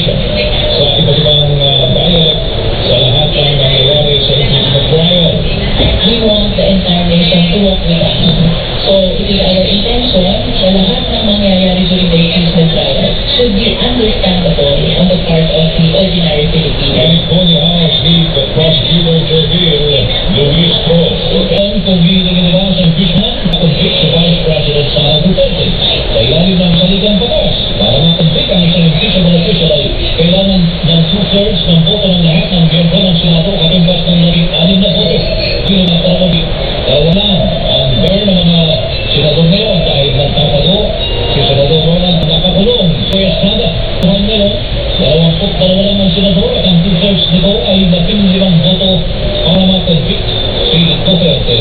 investigation sa iba't ibang dialect sa lahat ng nangyayari sa impeachment trial. We want the entire nation to work with us. So it is our intention na lahat ng mangyayari during the impeachment trial should be understandable on the part of the ordinary Filipino. California House Lead Prosecutor Jervil Luis Cruz. Kung hihingi nila sa impeachment, convict si Vice President Sara Duterte sa ilalim ng saligang batas. Para makonvict ang isang impeachable official ay kailangan ng 2/3 ng boto ng lahat ng miyembro ng Senado katumbas ng 6 na boto. Pinagpapalagay wala ang bear ng mga senador ngayon dahil nagtatago si Senador Ronald nakakulong sa Estrada. Ngayon, 22 lang ang senador at ang 2/3 nito ay 15 boto para makonvict si Duterte.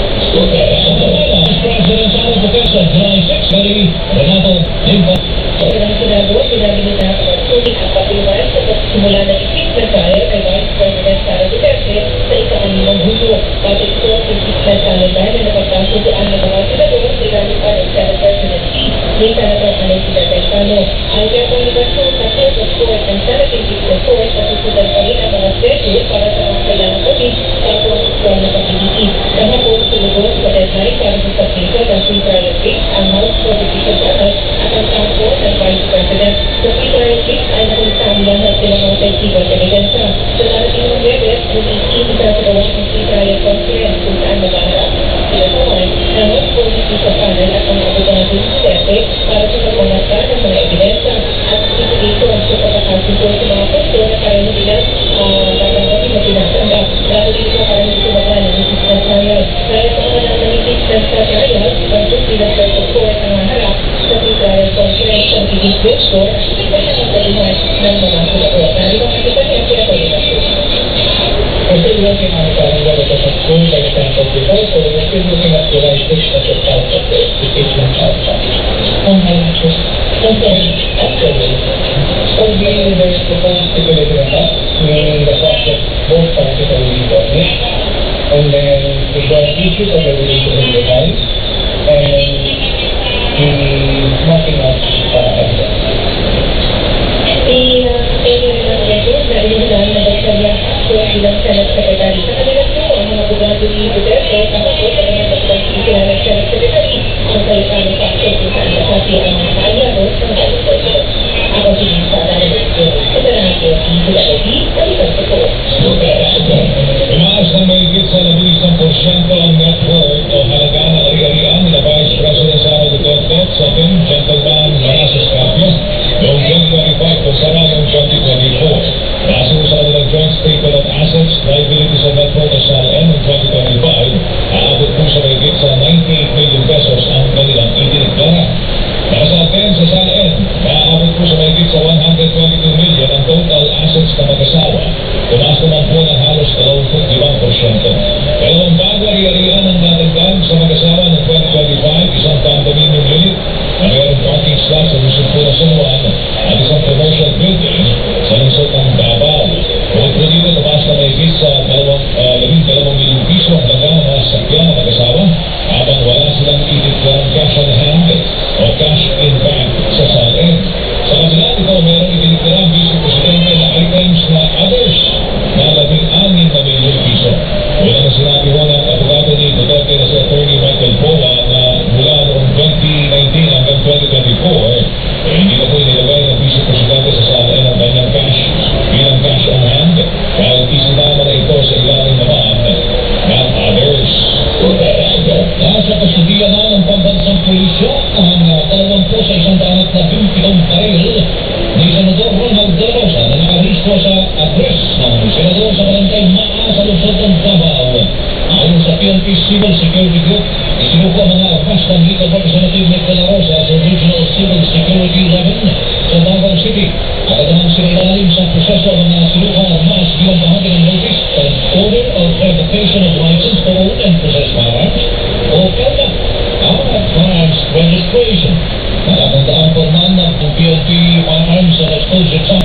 Vice President Sara Duterte sa July 6, Gary Renato Limpa. Ang senador, sinabi nila sulit ang pagdiwan sa pagsimula ng impeachment trial kay Vice President Sara Duterte sa ika-5 Hulyo. Pati ito ang impeachment calendar na napagkasuduan ng mga senador sa ilalim pa ng Senate President ni Senator Alexis Cayetano. Ang rekomendasyon sa Clerk of Court ng Senate Impeachment Court na susundan pa rin ang mga schedule para sa mga kailangang ulit sa konstitusyon ng pag-ibig. Kahapon, sinugod sa deadline para sa submission ng pre-trial case ang House Prosecution Branch at ang kampo ng Vice President. Sa pre-trial case ay nakunsahan at silang testigo at ebidensya. Sa darating ng Webes, isasagawa ang pre-trial conference kung saan magaharap sinasawan ng House Prosecution Panel at mga abogado ng Duterte para sa pagmamata ng mga ebidensya at investigation sa pagkakasipon sa mga punto na pareho nilang tatanggapin na tinatanggap. Lalo dito pareho sumagaan ng impeachment trial. Dahil sa mga ng impeachment trial, bandong bilang Clerk of Court ang harap sa pre-trial conference ng impeachment court, iba siya ang kalihan ng mga senador. Narito ang kita niya, kaya ko nila. We're still looking at what it was approved by the Senate before, so we're still looking at July 6th as a start of the impeachment trial. Actually, there's proposed stipulated enough, meaning the fact that both parties are really coordinate, and then if there are issues that are really to revise, and nothing else para address. Bilang Senate Secretary. Sa kanila po, ang mga abogado ni Duterte, kapapot ang mga pagkakasila ng Senate Secretary, ang kalitan ng faktor kung saan nasabi ang mga kaalyado ng Vice President. Ako si Lisa Dalago. Ito na natin ang Duterte, kalitan sa po. Tumaas ng mahigit sa 11% ang net worth o halaga ng ari-arian nila Vice President Sara Duterte sa Gentleman Manassas Capio noong 2025 kumpara noong 2024. Base sa kanilang joint statement of assets, liabilities and net worth sa SALN noong 2025, aabot po sa mahigit sa 98 million pesos ang kanilang itiniglara. Para sa atin sa SALN, aabot po sa mahigit sa 122 million ang total assets na mag-asawa. Tumaas naman po ng halos 25%. Dalawang bago ari-arian ang natagdag sa mag-asawa noong 2025, isang condominium unit na mayroong parking slots sa Luzon po na San Juan at isang commercial building sa lungsod ng Davao. Kung po dito, tumaas na mahigit sa 12 milyong piso ang halaga ng mga sakyan na mag-asawa habang wala silang itiklarang cash on hand o cash in bank sa SALN. Sa kabila nito, mayroong itiklarang Vice Presidente na items na others na 16 na milyong piso. Una na sinabi mo ng abogado ni Duterte na si Attorney Michael Pola na mula noong 2019 hanggang 2024, hindi na po inilagay ng Vice Presidente sa SALN ang kanyang cash bilang cash on hand dahil isinama na ito sa ilalim naman ng others. Nasa kasudian na ng pambansang pulisya ang 21 baril ni Senador Ronald De La Rosa na nakarehistro sa address ng Senador sa Barangay Maa sa lungsod ng Davao. Ayon sa PNP Civil Security Group, isinuko ang mga armas ng Legal Representative ni De La Rosa sa Regional Civil Security 11 sa Davao City. At naman sinailalim sa proseso ng mga sinukang armas bilang bahagi ng notice and order of revocation of license to own and possess firearms o PELMA, Advanced Registration. Nakapagdaan formal ng PNP Firearms and Explosive